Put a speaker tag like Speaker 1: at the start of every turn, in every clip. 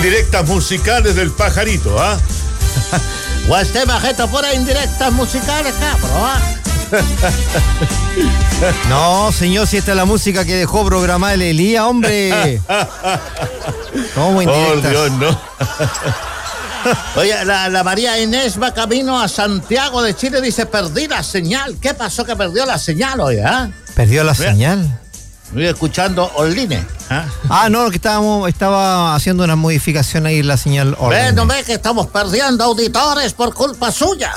Speaker 1: Indirectas musicales del pajarito, ¿ah?
Speaker 2: Usted majeta pura indirectas musicales, cabrón, ¿ah?
Speaker 3: No, señor, si esta es la música que dejó programada el Elías, hombre. ¿Cómo indirectas?
Speaker 1: Por Dios, no.
Speaker 2: Oye, la María Inés va camino a Santiago de Chile, dice, perdí la señal. ¿Qué pasó que perdió la señal hoy, ah?
Speaker 3: ¿Perdió la señal?
Speaker 2: Estoy escuchando online.
Speaker 3: No, que estaba haciendo una modificación ahí en la señal online.
Speaker 2: ¿No ve que estamos perdiendo auditores por culpa suya?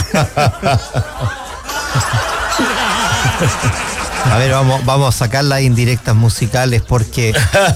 Speaker 3: A ver, vamos a sacar las indirectas musicales porque...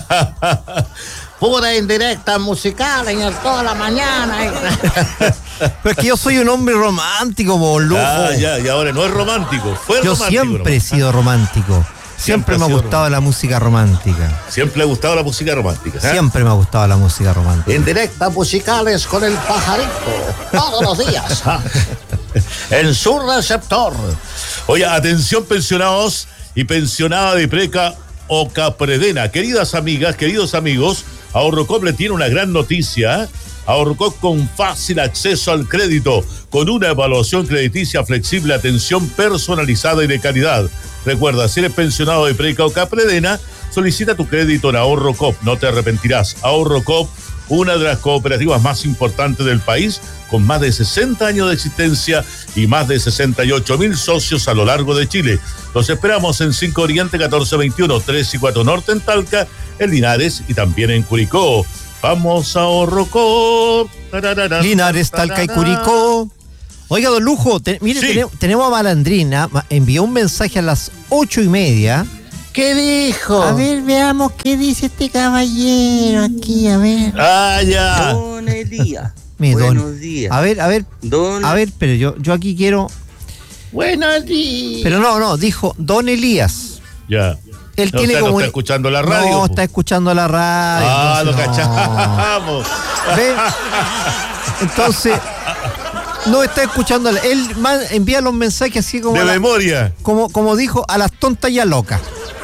Speaker 2: Pura indirecta musical en toda la mañana.
Speaker 3: Pero es que yo soy un hombre romántico, boludo.
Speaker 1: Ya, y ahora no es romántico, fue
Speaker 3: yo
Speaker 1: romántico.
Speaker 3: Yo siempre he sido romántico. Siempre me ha gustado la música romántica.
Speaker 1: Siempre le ha gustado la música romántica.
Speaker 3: Siempre me ha gustado la música romántica.
Speaker 2: Indirectas musicales con el pajarito. Todos los días. En su receptor.
Speaker 1: Oye, atención pensionados y pensionada de Preca o Capredena. Queridas amigas, queridos amigos, Ahorrocop le tiene una gran noticia. Ahorrocop con fácil acceso al crédito, con una evaluación crediticia flexible, atención personalizada y de calidad. Recuerda, si eres pensionado de Preca o Capredena, solicita tu crédito en Ahorrocop, no te arrepentirás. Ahorrocop, una de las cooperativas más importantes del país, con más de 60 años de existencia y más de 68,000 socios a lo largo de Chile. Los esperamos en 5 Oriente 1421, 3 y 4 Norte en Talca, en Linares y también en Curicó. Vamos a Ahorrocop.
Speaker 3: Linares, Talca y Curicó. Oiga, don Lujo, mire, sí. Tenemos a Malandrina, envió un mensaje a las 8:30.
Speaker 2: ¿Qué dijo?
Speaker 3: A ver, veamos qué dice este caballero aquí, a ver.
Speaker 1: Ya.
Speaker 4: Don Elías.
Speaker 3: Buenos días. A ver, pero yo aquí quiero...
Speaker 2: Buenos días.
Speaker 3: Pero no, dijo Don Elías.
Speaker 1: Ya.
Speaker 3: Él tiene como...
Speaker 1: ¿No está escuchando la radio?
Speaker 3: No, está escuchando la radio.
Speaker 1: Lo cachamos.
Speaker 3: ¿Ve? Entonces... No está escuchando. Él envía los mensajes así como...
Speaker 1: De memoria.
Speaker 3: Como dijo, a las tontas y a locas.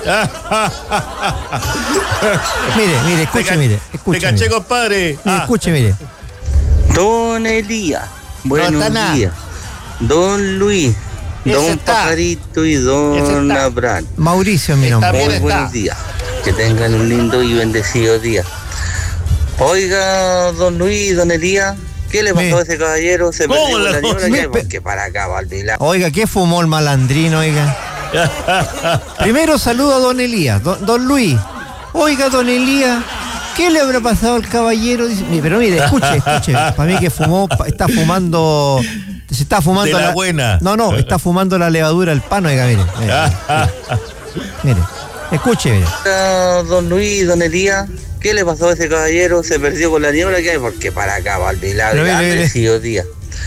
Speaker 3: Mire, escuche.
Speaker 1: Te caché, compadre.
Speaker 3: Escuche, mire.
Speaker 4: Don Elías, buenos días. Don Luis, don Pajarito y don Abraham.
Speaker 3: Mauricio es mi nombre.
Speaker 4: Muy buenos días. Que tengan un lindo y bendecido día. Oiga, don Luis, don Elías, ¿qué le pasó a ese caballero? Se perdió la señora porque para acá, Valdila.
Speaker 3: Oiga, ¿qué fumó el malandrino, oiga? Primero saludo a don Elías, don Luis. Oiga, don Elías, ¿qué le habrá pasado al caballero? Dice, pero mire, escuche. Para mí que se está fumando
Speaker 1: de la buena.
Speaker 3: No, está fumando la levadura del pan, oiga, mire, escuche, mire.
Speaker 4: Don Luis, don Elías, ¿qué le pasó a ese caballero? Se perdió con la niebla, ¿qué hay? Porque para acá, Valdila, día.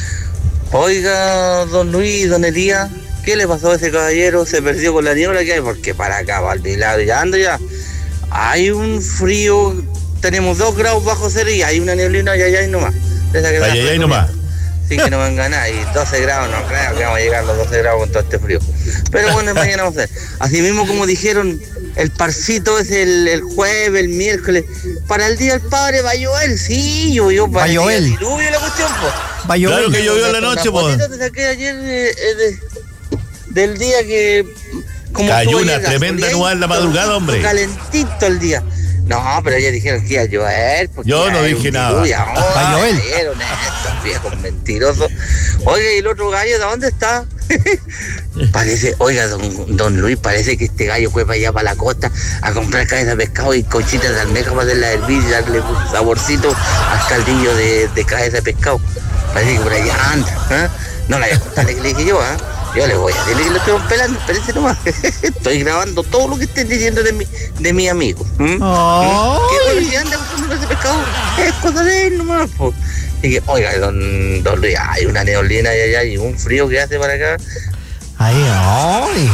Speaker 4: Oiga, don Luis, don Elías, ¿qué le pasó a ese caballero? Se perdió con la niebla, ¿qué hay? Porque para acá, Valdila, ya. Hay un frío, tenemos 2 grados bajo cero y hay una neblina allá nomás.
Speaker 1: Allá nomás.
Speaker 4: Sí, que no van a ganar, y 12 grados, no creo que vamos a llegar a los 12 grados con todo este frío. Pero bueno, mañana vamos a ver. Así mismo como dijeron, el parcito es el jueves, el miércoles. Para el Día del Padre va a llover, sí, llovió para el día diluvio la cuestión, pues.
Speaker 3: Va a llover.
Speaker 1: Claro que llovió en la noche, pues.
Speaker 4: Te saqué ayer del día que...
Speaker 1: Como cayó una tremenda nube en la madrugada, hombre.
Speaker 4: Calentito el día. No, pero ellos dijeron que iba a llover.
Speaker 1: Yo no dije nada.
Speaker 3: Va a llover.
Speaker 4: Estos viejos mentirosos. Oiga, ¿y el otro gallo de dónde está? Parece, oiga, don Luis, parece que este gallo fue para allá, para la costa, a comprar cabeza de pescado y conchitas de almeja para hacerla hervir y darle un saborcito al caldillo de cabeza de pescado. Parece que por allá anda. No la voy a contarle que le dije yo, Yo le voy a decirle que lo estoy pelando, espérense nomás. Estoy grabando todo lo que estén diciendo de mi amigo. ¿Qué bueno si anda comprando ese pescado? Es cosa de él nomás, po. Y que, oiga, don Luis, hay una neblina allá y un frío que hace para acá.
Speaker 3: Ay.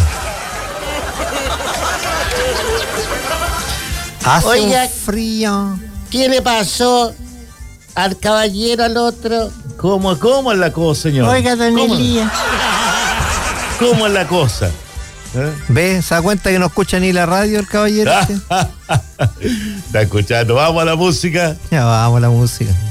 Speaker 3: Hace
Speaker 2: oiga,
Speaker 3: un frío.
Speaker 2: ¿Qué le pasó al caballero, al otro?
Speaker 1: ¿Cómo es la cosa, señor?
Speaker 3: Oiga, don Elías.
Speaker 1: ¿Cómo es la cosa?
Speaker 3: ¿Ves? ¿Se da cuenta que no escucha ni la radio el caballero?
Speaker 1: Está escuchando. Vamos a la música.
Speaker 3: Ya vamos a la música.